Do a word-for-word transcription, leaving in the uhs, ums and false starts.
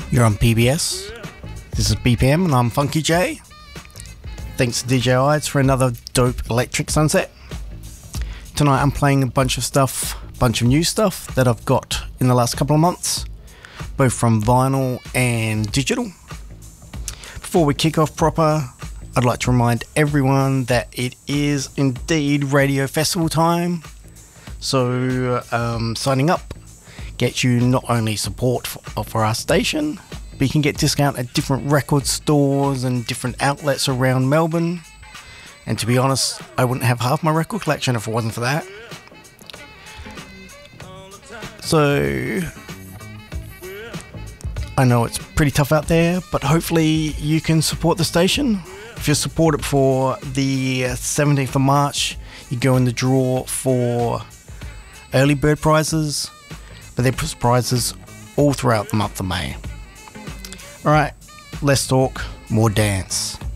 You're on P B S. This is B P M and I'm Funky J. Thanks to D J Ides for another dope electric sunset. Tonight I'm playing a bunch of stuff, bunch of new stuff that I've got in the last couple of months, both from vinyl and digital. Before we kick off proper, I'd like to remind everyone that it is indeed Radio Festival time. So um, signing up gets you not only support for, for our station, but you can get discount at different record stores and different outlets around Melbourne. And to be honest, I wouldn't have half my record collection if it wasn't for that. So I know it's pretty tough out there, but hopefully you can support the station. If you support it for the seventeenth of March, you go in the draw for early bird prizes, but they put prizes all throughout the month of May. Alright, less talk, more dance.